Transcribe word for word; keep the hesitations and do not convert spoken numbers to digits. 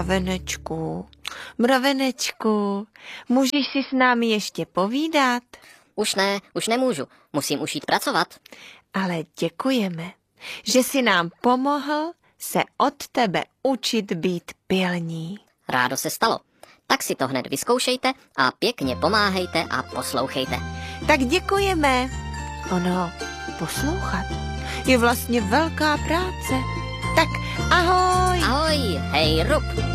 Mravenečku, mravenečku, můžeš si s námi ještě povídat? Už ne, už nemůžu, musím už jít pracovat. Ale děkujeme, že jsi nám pomohl se od tebe učit být pilní. Rádo se stalo. Tak si to hned vyzkoušejte a pěkně pomáhejte a poslouchejte. Tak děkujeme. Ono, poslouchat je vlastně velká práce. Tak ahoj. Ahoj, hej Rup.